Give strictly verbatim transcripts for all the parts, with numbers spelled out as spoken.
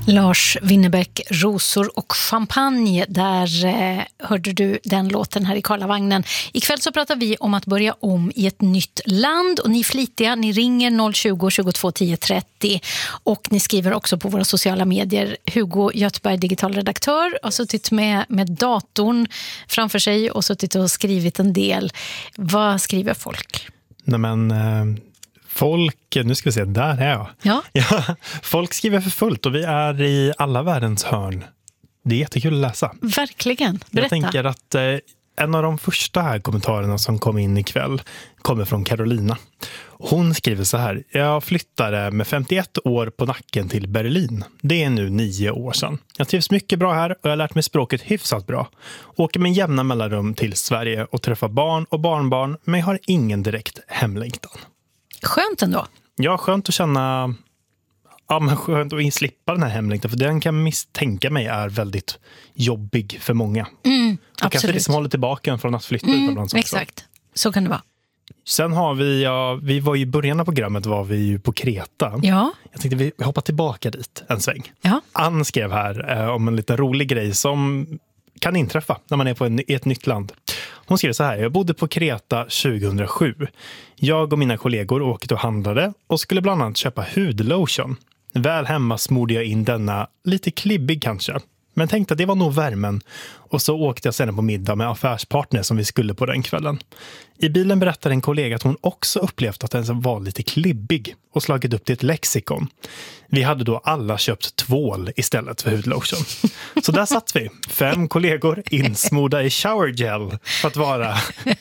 Lars Winnerbäck, Rosor och champagne. Där eh, hörde du den låten här i Karlavagnen. Ikväll så pratar vi om att börja om i ett nytt land. Och ni är flitiga, ni ringer noll tjugo, tjugotvå, tio, trettio. Och ni skriver också på våra sociala medier. Hugo Göthberg, digital redaktör, har suttit med, med datorn framför sig och suttit och skrivit en del. Vad skriver folk? Nej men... Eh... Folk, nu ska vi se, där är jag. Ja. Ja, folk skriver för fullt och vi är i alla världens hörn. Det är jättekul att läsa. Verkligen, berätta. Jag tänker att eh, en av de första här kommentarerna som kom in ikväll kommer från Carolina. Hon skriver så här: jag flyttade med femtioett år på nacken till Berlin. Det är nu nio år sedan. Jag trivs mycket bra här och jag har lärt mig språket hyfsat bra. Åker med jämna mellanrum till Sverige och träffar barn och barnbarn, men jag har ingen direkt hemlängtan. Skönt ändå. Ja, skönt att känna, ja, men skönt att slippa den här hemlängtan, för den kan misstänka mig är väldigt jobbig för många. Mm, och kanske det som håller tillbaka från att flytta mm, utomlands också. Exakt, så kan det vara. Sen har vi, ja, vi var i början av programmet var vi ju på Kreta. Ja. Jag tänkte vi hoppar tillbaka dit en sväng. Ja. Ann skrev här eh, om en liten rolig grej som kan inträffa när man är på en, i ett nytt land. Hon skrev så här: jag bodde på Kreta tjugohundrasju. Jag och mina kollegor åkte och handlade och skulle bland annat köpa hudlotion. Väl hemma smorde jag in denna, lite klibbig kanske. Men tänkte att det var nog värmen. Och så åkte jag sedan på middag med affärspartner som vi skulle på den kvällen. I bilen berättade en kollega att hon också upplevt att den var lite klibbig och slagit upp till ett lexikon. Vi hade då alla köpt tvål istället för hudlotion. Så där satt vi, fem kollegor insmorda i showergel för att vara...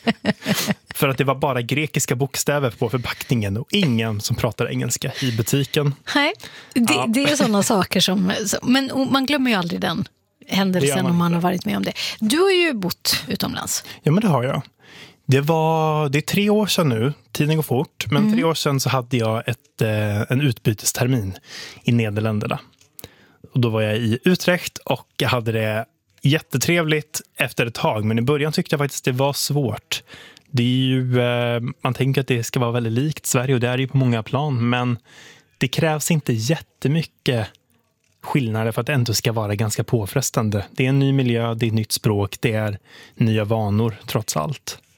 För att det var bara grekiska bokstäver på förpackningen och ingen som pratar engelska i butiken. Nej, det, ja. det är sådana saker som... Men man glömmer ju aldrig den händelsen man om man har varit med om det. Du har ju bott utomlands. Ja, men det har jag. Det var det är tre år sedan nu, tiden går fort, men mm. tre år sedan så hade jag ett, eh, en utbytestermin i Nederländerna. Och då var jag i Utrecht och jag hade det jättetrevligt efter ett tag, men i början tyckte jag faktiskt det var svårt. Det är ju, eh, man tänker att det ska vara väldigt likt Sverige och det är det ju på många plan, men det krävs inte jättemycket skillnader för att det ändå ska vara ganska påfrestande. Det är en ny miljö, det är ett nytt språk, det är nya vanor trots allt.